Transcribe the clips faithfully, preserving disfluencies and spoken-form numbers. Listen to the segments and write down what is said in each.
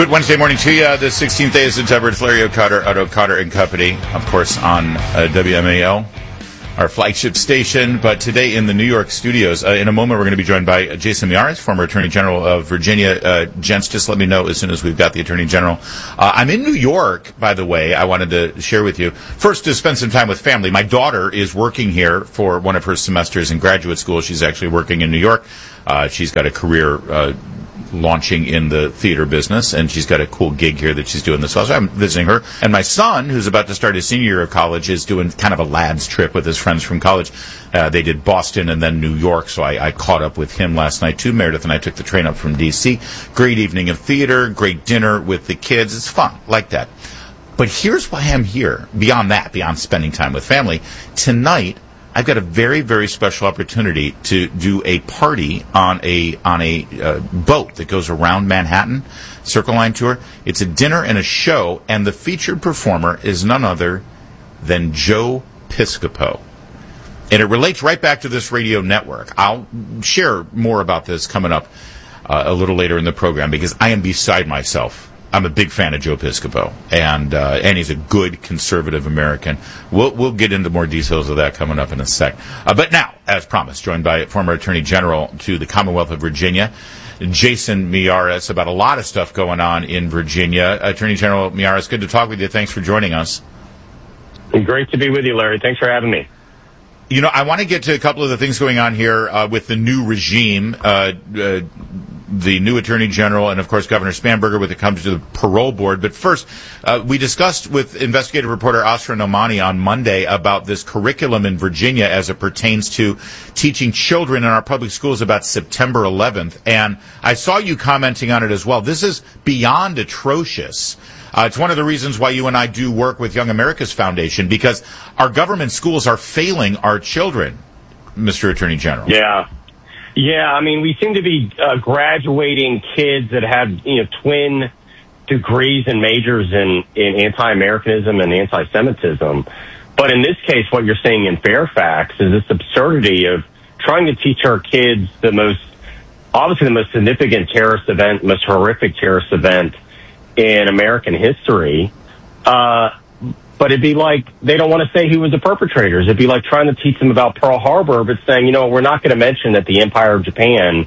Good Wednesday morning to you. The sixteenth day of September. It's Larry O'Cotter, Otto Cotter and Company, of course, on uh, W M A L, our flagship station. But today in the New York studios, uh, in a moment, we're going to be joined by Jason Miyares, former Attorney General of Virginia. Uh, gents, just let me know as soon as we've got the Attorney General. Uh, I'm in New York, by the way. I wanted to share with you. First, to spend some time with family. My daughter is working here for one of her semesters in graduate school. She's actually working in New York. Uh, she's got a career uh launching in the theater business, and she's got a cool gig here that she's doing this well. So I'm visiting her. And my son, who's about to start his senior year of college, is doing kind of a lad's trip with his friends from college. Uh, they did Boston and then New York, so I, I caught up with him last night, too. Meredith and I took the train up from D C. Great evening of theater, great dinner with the kids. It's fun, like that. But here's why I'm here, beyond that, beyond spending time with family. Tonight, I've got a very, very special opportunity to do a party on a on a uh, boat that goes around Manhattan, Circle Line tour. It's a dinner and a show, and the featured performer is none other than Joe Piscopo. And it relates right back to this radio network. I'll share more about this coming up uh, a little later in the program, because I am beside myself. I'm a big fan of Joe Piscopo, and uh, and he's a good conservative American. We'll we'll get into more details of that coming up in a sec. Uh, but now, as promised, joined by former Attorney General to the Commonwealth of Virginia, Jason Miyares, about a lot of stuff going on in Virginia. Attorney General Miyares, good to talk with you. Thanks for joining us. Great to be with you, Larry. Thanks for having me. You know, I want to get to a couple of the things going on here uh, with the new regime. Uh, uh, the new Attorney General, and, of course, Governor Spanberger when it comes to the parole board. But first, uh, we discussed with investigative reporter Asra Nomani on Monday about this curriculum in Virginia as it pertains to teaching children in our public schools about September eleventh. And I saw you commenting on it as well. This is beyond atrocious. Uh, it's one of the reasons why you and I do work with Young America's Foundation, because our government schools are failing our children, Mister Attorney General. Yeah. Yeah, I mean, we seem to be uh, graduating kids that have, you know, twin degrees and majors in, in anti-Americanism and anti-Semitism. But in this case, what you're seeing in Fairfax is this absurdity of trying to teach our kids the most, obviously the most significant terrorist event, most horrific terrorist event in American history. Uh, But it'd be like they don't want to say who was the perpetrators. It'd be like trying to teach them about Pearl Harbor, but saying, you know, we're not going to mention that the Empire of Japan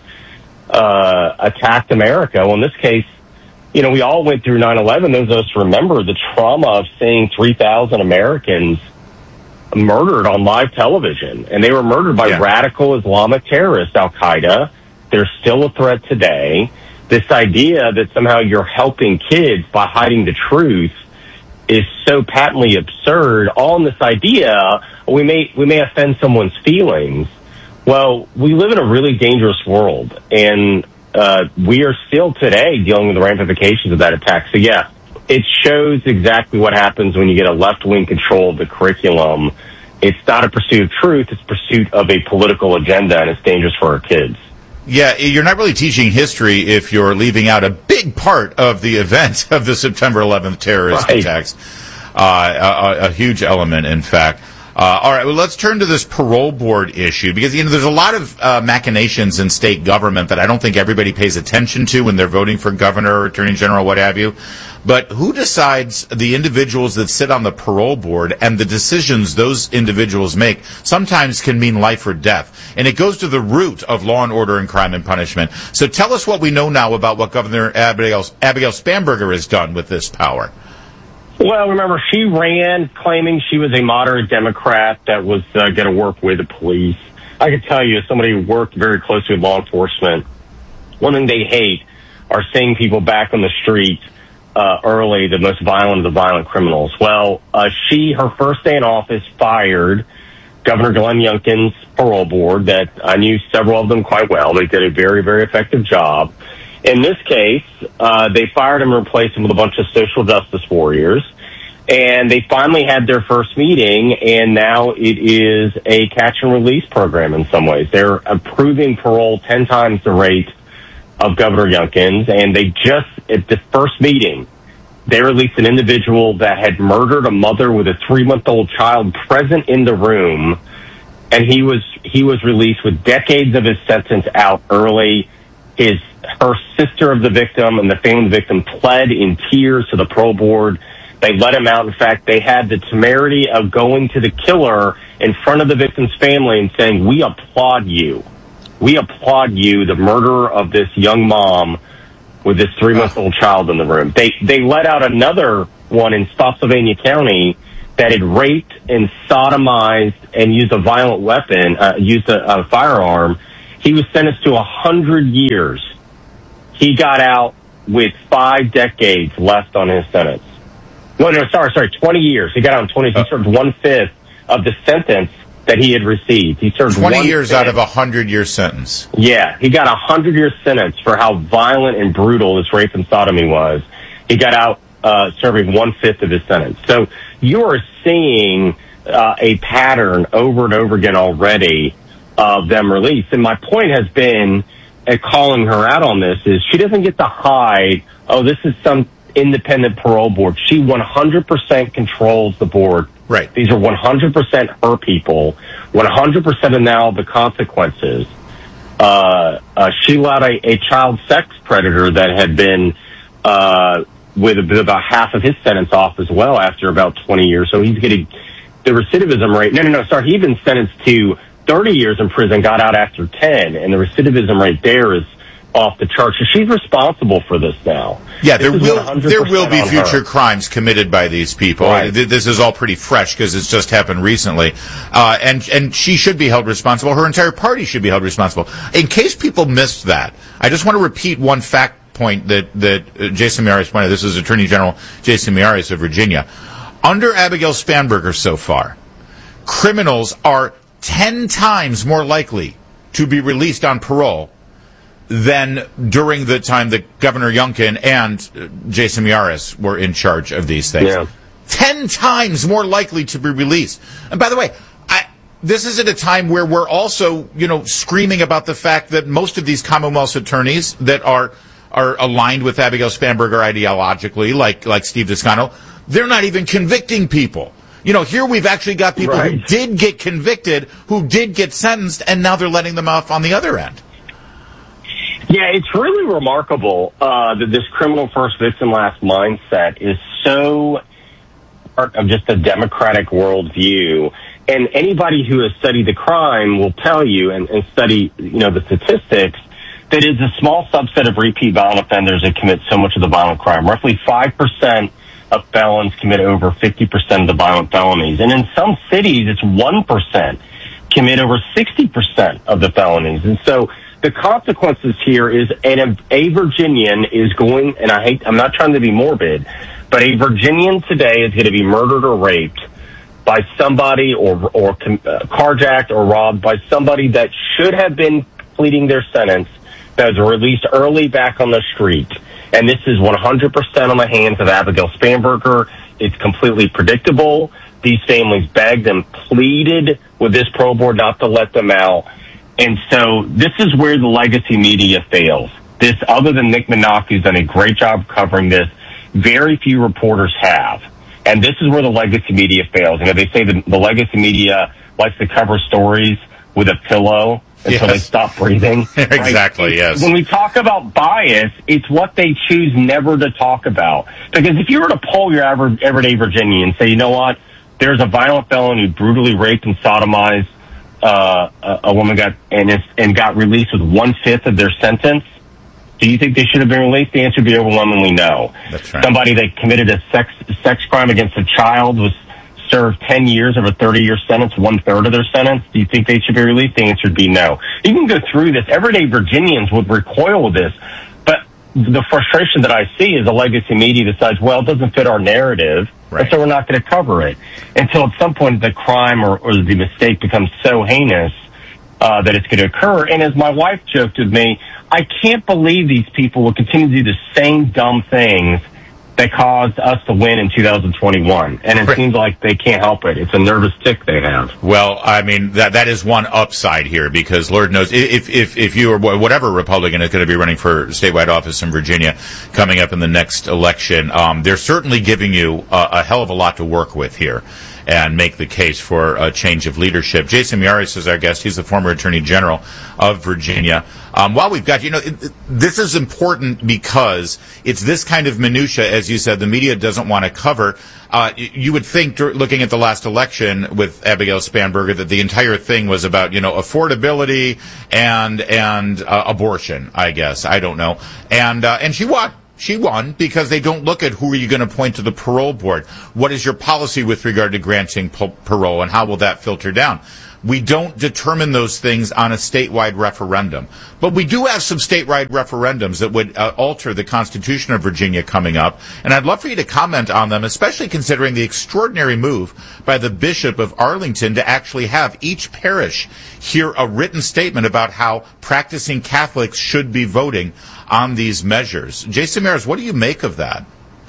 uh, attacked America. Well, in this case, you know, we all went through nine eleven. Those of us remember the trauma of seeing three thousand Americans murdered on live television. And they were murdered by yeah. radical Islamic terrorists, Al-Qaeda. They're still a threat today. This idea that somehow you're helping kids by hiding the truth is so patently absurd. All in this idea, we may we may offend someone's feelings. Well, we live in a really dangerous world, and uh, we are still today dealing with the ramifications of that attack. So, yeah, it shows exactly what happens when you get a left-wing control of the curriculum. It's not a pursuit of truth; it's a pursuit of a political agenda, and it's dangerous for our kids. Yeah, you're not really teaching history if you're leaving out a big part of the event of the September eleventh terrorist right. attacks. Uh, a, a huge element, in fact. Uh, all right, well, let's turn to this parole board issue, because, you know, there's a lot of uh, machinations in state government that I don't think everybody pays attention to when they're voting for governor or attorney general, what have you. But who decides the individuals that sit on the parole board, and the decisions those individuals make sometimes can mean life or death. And it goes to the root of law and order and crime and punishment. So tell us what we know now about what Governor Abigail, Abigail Spanberger has done with this power. Well, remember, she ran claiming she was a moderate Democrat that was uh, going to work with the police. I can tell you, as somebody who worked very closely with law enforcement, one thing they hate are seeing people back on the street uh, early, the most violent of the violent criminals. Well, uh, she, her first day in office, fired Governor Glenn Youngkin's parole board that I knew several of them quite well. They did a very, very effective job. In this case, uh, they fired him and replaced him with a bunch of social justice warriors. And they finally had their first meeting, and now it is a catch and release program in some ways. They're approving parole ten times the rate of Governor Youngkin's, and they just, at the first meeting, they released an individual that had murdered a mother with a three-month-old child present in the room, and he was he was released with decades of his sentence out early. His her sister of the victim and the family of the victim pled in tears to the parole board. They let him out. In fact, they had the temerity of going to the killer in front of the victim's family and saying, "We applaud you. We applaud you, the murderer of this young mom with this three-month-old child in the room." They they let out another one in Spotsylvania County that had raped and sodomized and used a violent weapon, uh, used a, a firearm. He was sentenced to a hundred years. He got out with five decades left on his sentence. No, no, sorry, sorry, twenty years. He got out in twenty. He served one-fifth of the sentence that he had received. He served twenty years out of a hundred-year sentence. Yeah, he got a hundred-year sentence for how violent and brutal this rape and sodomy was. He got out uh, serving one-fifth of his sentence. So you are seeing uh, a pattern over and over again already of them released. And my point has been, at calling her out on this, is she doesn't get to hide, oh, this is some independent parole board. She one hundred percent controls the board. Right. These are one hundred percent her people, one hundred percent of now the consequences. Uh, uh, she allowed a, a child sex predator that had been uh, with about half of his sentence off as well after about twenty years. So he's getting the recidivism rate. No, no, no, sorry. He'd been sentenced to thirty years in prison, got out after ten, and the recidivism rate there is off the charts. So she's responsible for this now. Yeah, there will there will be future crimes committed by these people. Right. This is all pretty fresh because it's just happened recently, uh, and and she should be held responsible. Her entire party should be held responsible. In case people missed that, I just want to repeat one fact point that that Jason Miyares pointed out. This is Attorney General Jason Miyares of Virginia. Under Abigail Spanberger so far, criminals are ten times more likely to be released on parole than during the time that Governor Youngkin and Jason Miyares were in charge of these things. Yeah. Ten times more likely to be released. And by the way, I, this is at a time where we're also, you know, screaming about the fact that most of these Commonwealth attorneys that are are aligned with Abigail Spanberger ideologically, like like Steve Descano, they're not even convicting people. You know, here we've actually got people right. who did get convicted, who did get sentenced, and now they're letting them off on the other end. Yeah, it's really remarkable uh, that this criminal first, victim last mindset is so part of just a democratic worldview. And anybody who has studied the crime will tell you and, and study, you know, the statistics, that it's a small subset of repeat violent offenders that commit so much of the violent crime. Roughly five percent of felons commit over fifty percent of the violent felonies. And in some cities, it's one percent commit over sixty percent of the felonies. And so the consequences here is an, a Virginian is going, and I hate, I'm not trying to be morbid, but a Virginian today is going to be murdered or raped by somebody or, or uh, carjacked or robbed by somebody that should have been completing their sentence, that was released early back on the street. And this is one hundred percent on the hands of Abigail Spanberger. It's completely predictable. These families begged and pleaded with this parole board not to let them out. And so this is where the legacy media fails. This, other than Nick Minock, who's done a great job covering this, very few reporters have. And this is where the legacy media fails. You know, they say the, the legacy media likes to cover stories with a pillow until yes. they stop breathing. Exactly, right? yes. When we talk about bias, it's what they choose never to talk about. Because if you were to poll your average, everyday Virginian and say, you know what, there's a violent felon who brutally raped and sodomized uh, a, a woman got and, is, and got released with one-fifth of their sentence, do you think they should have been released? The answer would be overwhelmingly no. That's right. Somebody that committed a sex sex crime against a child was served ten years of a thirty-year sentence, one-third of their sentence. Do you think they should be released? The answer would be no. You can go through this. Everyday Virginians would recoil with this. But the frustration that I see is the legacy media decides, well, it doesn't fit our narrative, right. and so we're not going to cover it. Until at some point the crime or, or the mistake becomes so heinous uh, that it's going to occur. And as my wife joked with me, I can't believe these people will continue to do the same dumb things that caused us to win in two thousand twenty-one. And it right. seems like they can't help it. It's a nervous tick they have. Well, I mean, that that is one upside here, because Lord knows, if if if you or whatever Republican is going to be running for statewide office in Virginia coming up in the next election, um, they're certainly giving you a, a hell of a lot to work with here. and make the case for a change of leadership. Jason Miyares is our guest. He's the former Attorney General of Virginia. Um, while we've got, you know, it, it, this is important because it's this kind of minutia, as you said, the media doesn't want to cover. Uh, you would think, looking at the last election with Abigail Spanberger, that the entire thing was about, you know, affordability and and uh, abortion, I guess. I don't know. And uh, and she won. She won because they don't look at who are you going to appoint to the parole board. What is your policy with regard to granting p- parole, and how will that filter down? We don't determine those things on a statewide referendum. But we do have some statewide referendums that would uh, alter the Constitution of Virginia coming up. And I'd love for you to comment on them, especially considering the extraordinary move by the Bishop of Arlington to actually have each parish hear a written statement about how practicing Catholics should be voting on these measures. Jason Miyares, what do you make of that?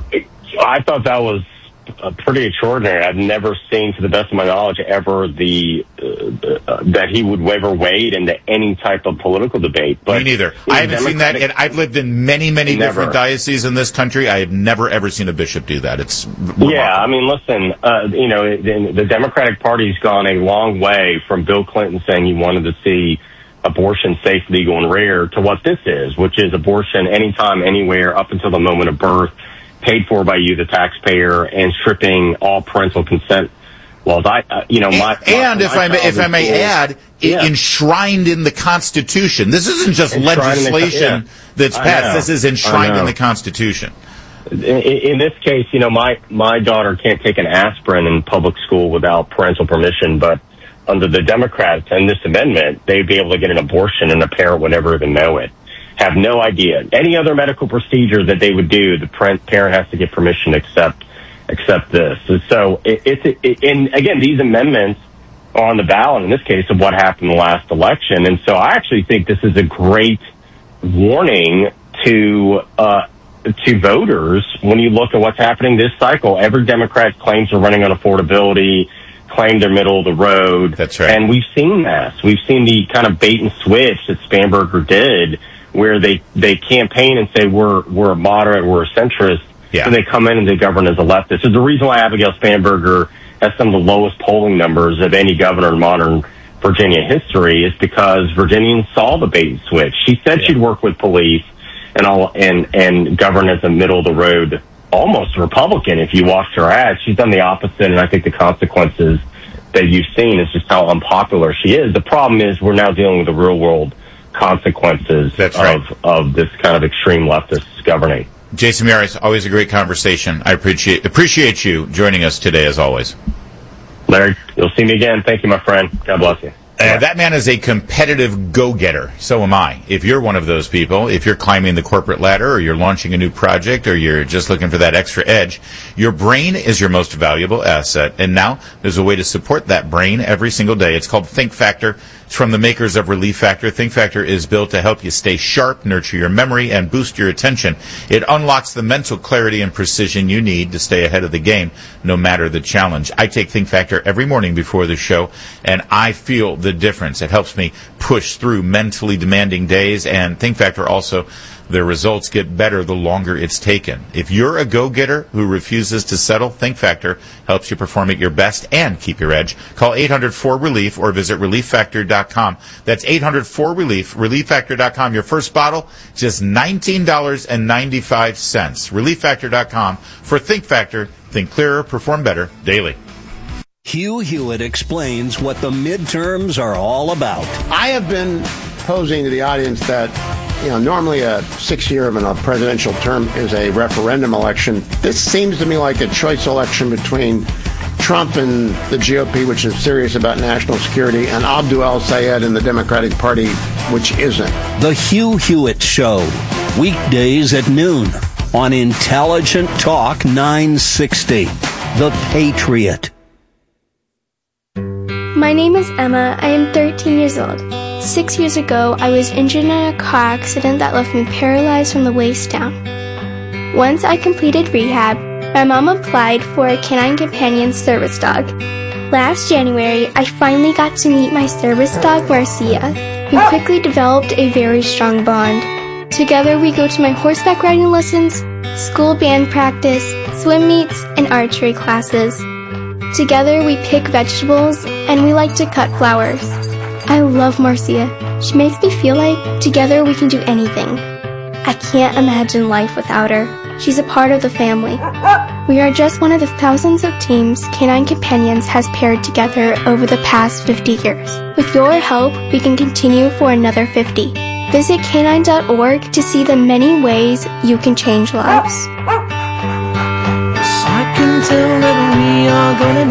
I thought that was Uh, pretty extraordinary. I've never seen, to the best of my knowledge, ever the uh, uh, that he would ever wade into any type of political debate. But me neither. I haven't seen that, and I've lived in many, many never. different dioceses in this country. I have never ever seen a bishop do that. It's remarkable. Yeah. I mean, listen. Uh, you know, the, the Democratic Party's gone a long way from Bill Clinton saying he wanted to see abortion safe, legal, and rare to what this is, which is abortion anytime, anywhere, up until the moment of birth, paid for by you, the taxpayer, and stripping all parental consent laws. I, uh, you know, my, and my, if my I may, if I may add, yeah. enshrined in the Constitution. This isn't just enshrined legislation the, yeah. that's passed. This is enshrined in the Constitution. In, in this case, you know, my my daughter can't take an aspirin in public school without parental permission, but under the Democrats and this amendment, they'd be able to get an abortion, and a parent would never even know it. Have no idea. Any other medical procedure that they would do, the parent has to get permission to accept, accept this. So it, it's, it, and again, these amendments are on the ballot in this case of what happened in the last election. And so I actually think this is a great warning to, uh, to voters when you look at what's happening this cycle. Every Democrat claims they're running on affordability, claim they're middle of the road. That's right. And we've seen this. We've seen the kind of bait and switch that Spanberger did, where they, they campaign and say we're we're a moderate, we're a centrist, yeah. and they come in and they govern as a leftist. So the reason why Abigail Spanberger has some of the lowest polling numbers of any governor in modern Virginia history is because Virginians saw the bait and switch. She said yeah. she'd work with police and all and and govern as a middle of the road, almost Republican. If you watched her ads, she's done the opposite, and I think the consequences that you've seen is just how unpopular she is. The problem is we're now dealing with the real world consequences That's of, right. of this kind of extreme leftist governing. Jason Miyares, always a great conversation. I appreciate appreciate you joining us today, as always. Larry, you'll see me again. Thank you, my friend. God bless you. Uh, that man is a competitive go-getter. So am I. If you're one of those people, if you're climbing the corporate ladder, or you're launching a new project, or you're just looking for that extra edge, your brain is your most valuable asset. And now there's a way to support that brain every single day. It's called Think Factor. It's from the makers of Relief Factor. Think Factor is built to help you stay sharp, nurture your memory, and boost your attention. It unlocks the mental clarity and precision you need to stay ahead of the game, no matter the challenge. I take Think Factor every morning before the show, and I feel the difference. It helps me push through mentally demanding days, and Think Factor also, the results get better the longer it's taken. If you're a go-getter who refuses to settle, Think Factor helps you perform at your best and keep your edge. Call eight hundred four relief or visit relief factor dot com. That's eight hundred four relief, relief factor dot com. Your first bottle, just nineteen dollars and ninety-five cents. relief factor dot com for Think Factor. Think clearer, perform better daily. Hugh Hewitt explains what the midterms are all about. I have been posing to the audience that, you know, normally a six-year of a presidential term is a referendum election. This seems to me like a choice election between Trump and the G O P, which is serious about national security, and Abdul El-Sayed and the Democratic Party, which isn't. The Hugh Hewitt Show, weekdays at noon on Intelligent Talk nine sixty, The Patriot. My name is Emma. I am thirteen years old. Six years ago, I was injured in a car accident that left me paralyzed from the waist down. Once I completed rehab, my mom applied for a canine companion service dog. Last January, I finally got to meet my service dog, Marcia, who quickly developed a very strong bond. Together, we go to my horseback riding lessons, school band practice, swim meets, and archery classes. Together we pick vegetables and we like to cut flowers. I love Marcia. She makes me feel like together we can do anything. I can't imagine life without her. She's a part of the family. We are just one of the thousands of teams Canine Companions has paired together over the past fifty years. With your help, we can continue for another fifty. Visit canine dot org to see the many ways you can change lives. I can tell that we are gonna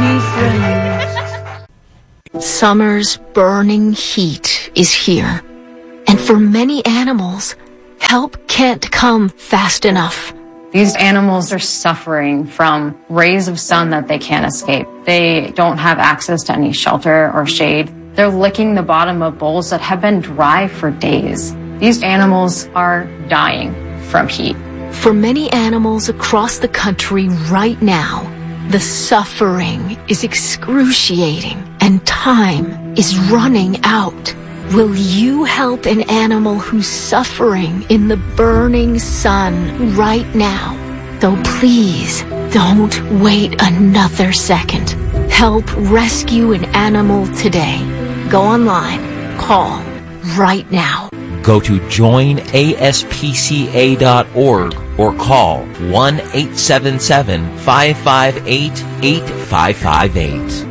be friends. Summer's burning heat is here. And for many animals, help can't come fast enough. These animals are suffering from rays of sun that they can't escape. They don't have access to any shelter or shade. They're licking the bottom of bowls that have been dry for days. These animals are dying from heat. For many animals across the country right now, the suffering is excruciating and time is running out. Will you help an animal who's suffering in the burning sun right now? So please, don't wait another second. Help rescue an animal today. Go online. Call right now. Go to join A S P C A dot org or call one eight seven seven, five five eight, eight five five eight.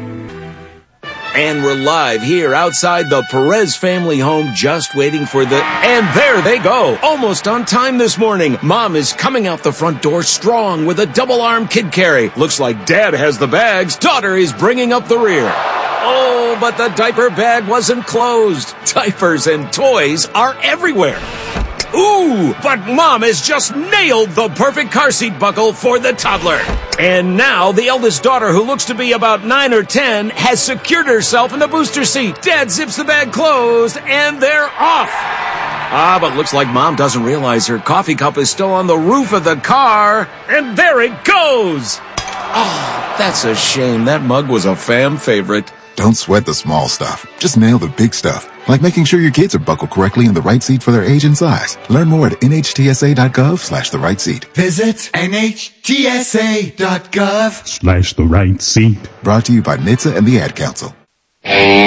And we're live here outside the Perez family home, just waiting for the... And there they go! Almost on time this morning. Mom is coming out the front door strong with a double-arm kid carry. Looks like Dad has the bags. Daughter is bringing up the rear. Oh, but the diaper bag wasn't closed. Diapers and toys are everywhere. Ooh, but Mom has just nailed the perfect car seat buckle for the toddler. And now the eldest daughter, who looks to be about nine or ten, has secured herself in the booster seat. Dad zips the bag closed, and they're off. Ah, but looks like Mom doesn't realize her coffee cup is still on the roof of the car. And there it goes. Oh, that's a shame. That mug was a fan favorite. Don't sweat the small stuff. Just nail the big stuff. Like making sure your kids are buckled correctly in the right seat for their age and size. Learn more at N H T S A dot gov slash the right seat. Visit N H T S A dot gov slash the right seat. Brought to you by N H T S A and the Ad Council.